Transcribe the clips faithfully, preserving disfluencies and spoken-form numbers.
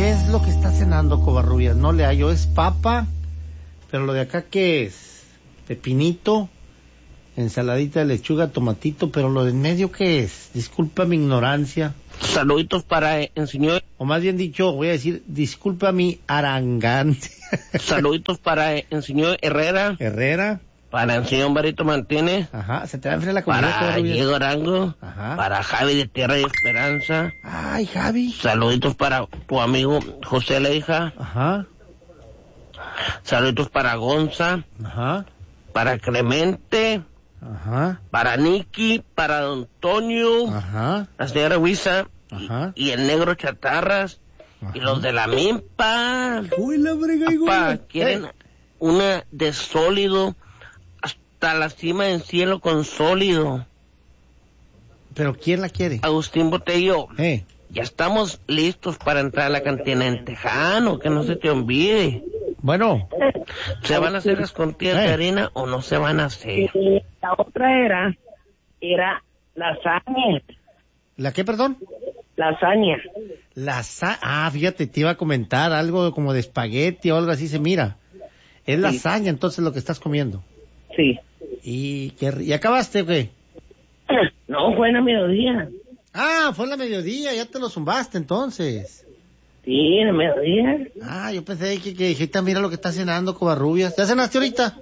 ¿Qué es lo que está cenando, Covarrubias? No le hallo, es papa, pero lo de acá, ¿qué es? Pepinito, ensaladita de lechuga, tomatito, pero lo de en medio, ¿qué es? Disculpa mi ignorancia. Saluditos para el señor... O más bien dicho, voy a decir, disculpa mi arangancia. Saluditos para el señor Herrera. Herrera. Para el señor Barito Martínez. Ajá, se te va a enfriar la comida. Para Diego Arango. Ajá. Para Javi de Tierra y Esperanza. Ay, Javi. Saluditos para tu amigo José Leija. Ajá. Saluditos para Gonza. Ajá. Para Clemente. Ajá. Para Nicky. Para Don Antonio. Ajá. La señora Luisa. Ajá. Y, y el negro Chatarras. Ajá. Y los de la Mimpa. Uy, la brega, Papá, quieren eh. una de sólido hasta la cima del cielo con sólido. ¿Pero quién la quiere? Agustín Botello. Eh. Ya estamos listos para entrar a la cantina en Tejano, que no se te olvide. Bueno. ¿Se van a hacer las contillas eh. de harina o no se van a hacer? La otra era, era lasaña. ¿La qué, perdón? Lasaña. Lasaña. Ah, fíjate, te iba a comentar algo como de espagueti o algo así, se mira. Es sí. Lasaña, entonces, lo que estás comiendo. Sí. ¿Y, qué, ¿y acabaste o qué? No, fue en la mediodía. Ah, fue en la mediodía, ya te lo zumbaste entonces. Sí, en la mediodía. Ah, yo pensé que, que dijiste, mira lo que está cenando, Covarrubias. ¿Ya cenaste ahorita?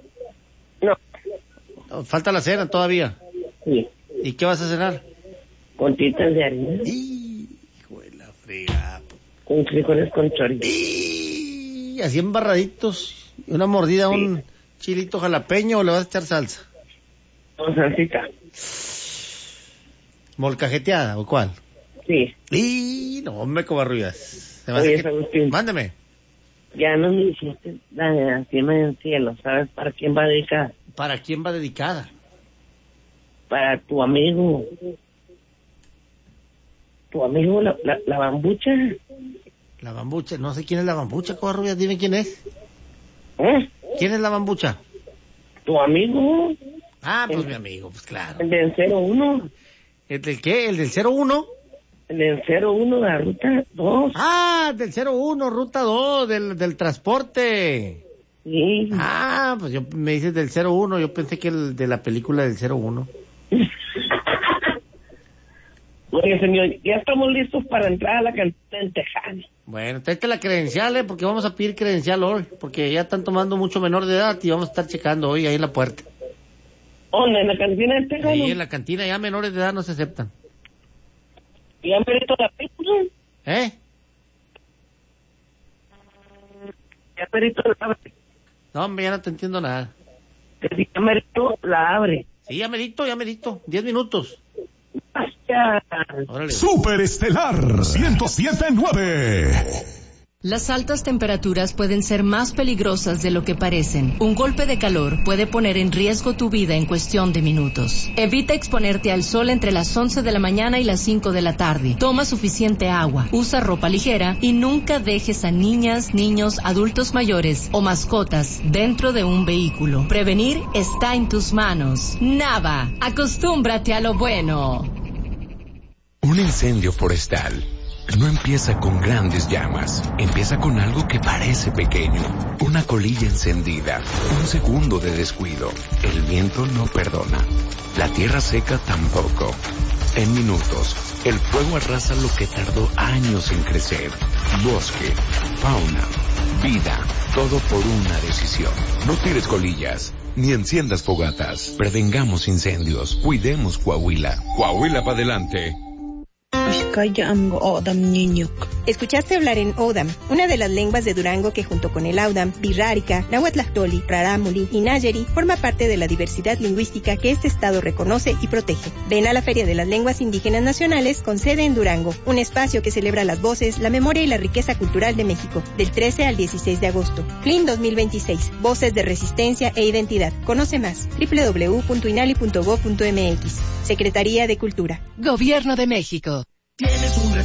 No. Falta la cena todavía. Sí. ¿Y qué vas a cenar? Contitas de harina. Hijo de la fregada. Con frijoles con chorizo. Y así embarraditos. Una mordida, sí. Un chilito jalapeño, o le vas a echar salsa. Con salsita. ¿Molcajeteada o cuál? Sí. Y no, hombre, Covarrubias. Oye, que... Mándeme. Ya no me dijiste la de la cima del cielo, ¿sabes para quién va dedicada? ¿Para quién va dedicada? Para tu amigo. Tu amigo, la, la, la bambucha. La bambucha, no sé quién es la bambucha, Covarrubias, dime quién es. ¿Eh? ¿Quién es la bambucha? Tu amigo. Ah, pues el, mi amigo, pues claro. El del cero uno. ¿El del qué? ¿El del cero uno? El del cero uno de la ruta dos. Ah, del cero uno, ruta dos, del, del transporte. Sí. Ah, pues yo me dices del cero uno, yo pensé que el de la película del cero uno. Oye, señor, ya estamos listos para entrar a la cantina en Tejano. Bueno, tráete la credencial, ¿eh? Porque vamos a pedir credencial hoy, porque ya están tomando mucho menor de edad y vamos a estar checando hoy ahí en la puerta. ¿Dónde? ¿En la cantina de Tejano? Sí, en la cantina, ya menores de edad no se aceptan. ¿Y ya merito la pizza? ¿Eh? Ya merito la abre. No, hombre, ya no te entiendo nada. Que ya merito la abre. Sí, ya merito, ya merito. Diez minutos. Gracias. Super Estelar ciento siete punto nueve. Las altas temperaturas pueden ser más peligrosas de lo que parecen. Un golpe de calor puede poner en riesgo tu vida en cuestión de minutos. Evita exponerte al sol entre las once de la mañana y las cinco de la tarde. Toma suficiente agua, usa ropa ligera y nunca dejes a niñas, niños, adultos mayores o mascotas dentro de un vehículo. Prevenir está en tus manos. Nava, acostúmbrate a lo bueno. Un incendio forestal no empieza con grandes llamas, empieza con algo que parece pequeño, una colilla encendida, un segundo de descuido. El viento no perdona, la tierra seca tampoco. En minutos, el fuego arrasa lo que tardó años en crecer. Bosque, fauna, vida, todo por una decisión. No tires colillas, ni enciendas fogatas. Prevengamos incendios, cuidemos Coahuila. Coahuila para adelante. Escuchaste hablar en Odam, una de las lenguas de Durango que junto con el Audam, Birrárica, Nahuatlactoli, Rarámuri y Nayeri forma parte de la diversidad lingüística que este estado reconoce y protege. Ven a la Feria de las Lenguas Indígenas Nacionales con sede en Durango, un espacio que celebra las voces, la memoria y la riqueza cultural de México, del trece al dieciséis de agosto. F L I N dos mil veintiséis, Voces de Resistencia e Identidad. Conoce más, doble u doble u doble u punto inali punto gob punto m x. Secretaría de Cultura. Gobierno de México. Tienes un